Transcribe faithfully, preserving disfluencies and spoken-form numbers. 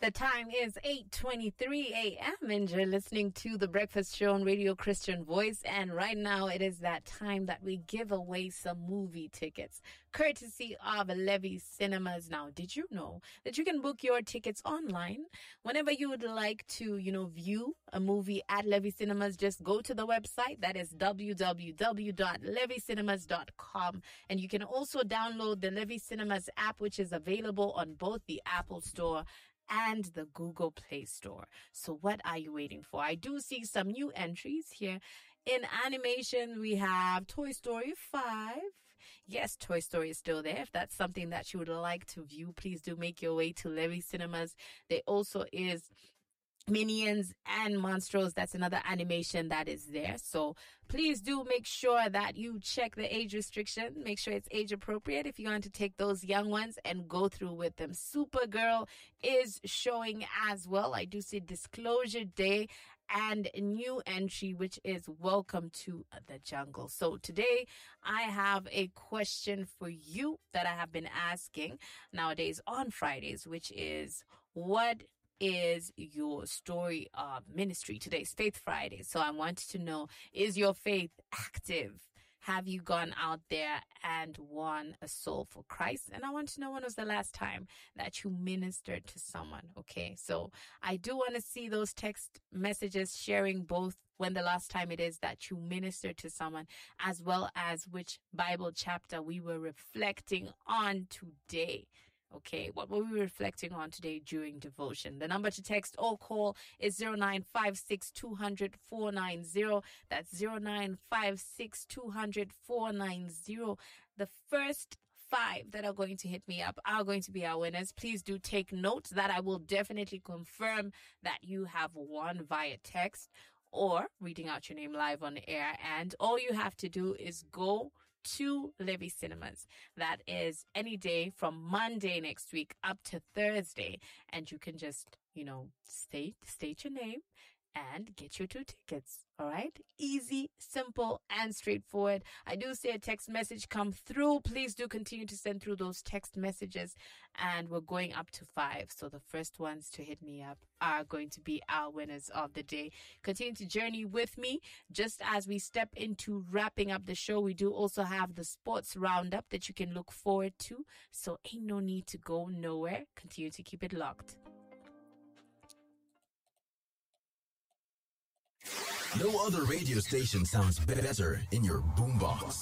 The time is eight twenty-three a.m. and you're listening to The Breakfast Show on Radio Christian Voice. And right now it is that time that we give away some movie tickets, courtesy of Levy Cinemas. Now, did you know that you can book your tickets online whenever you would like to, you know, view a movie at Levy Cinemas? Just go to the website. That is w w w dot levy cinemas dot com. And you can also download the Levy Cinemas app, which is available on both the Apple Store and the Google Play Store. So what are you waiting for? I do see some new entries here. In animation, we have Toy Story five. Yes, Toy Story is still there. If that's something that you would like to view, please do make your way to Levy Cinemas. There also is Minions and Monstros. That's another animation that is there. So please do make sure that you check the age restriction. Make sure it's age appropriate if you want to take those young ones and go through with them. Supergirl is showing as well. I do see Disclosure Day and a new entry, which is Welcome to the Jungle. So today I have a question for you that I have been asking nowadays on Fridays, which is, what is your story of ministry? Today's Faith Friday. So I want to know, is your faith active? Have you gone out there and won a soul for Christ? And I want to know, when was the last time that you ministered to someone? Okay, so I do want to see those text messages sharing both when the last time it is that you ministered to someone, as well as which Bible chapter we were reflecting on today. Okay, what were we reflecting on today during devotion? The number to text or call is zero nine five six, two hundred, four nine zero. That's zero nine five six, two hundred, four nine zero. The first five that are going to hit me up are going to be our winners. Please do take note that I will definitely confirm that you have won via text or reading out your name live on the air. And all you have to do is go to Levy Cinemas. That is any day from Monday next week up to Thursday. And you can just, you know, state, state your name and get your two tickets. All right. Easy, simple, and straightforward. I do see a text message come through. Please do continue to send through those text messages. And we're going up to five. So the first ones to hit me up are going to be our winners of the day. Continue to journey with me. Just as we step into wrapping up the show, we do also have the sports roundup that you can look forward to. So ain't no need to go nowhere. Continue to keep it locked. No other radio station sounds better in your boombox.